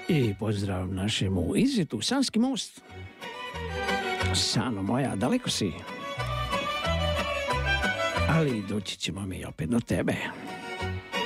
I pozdrav našemu Izitu, Sanski most. Sano moja, daleko si. Ali doći ćemo mi opet do tebe.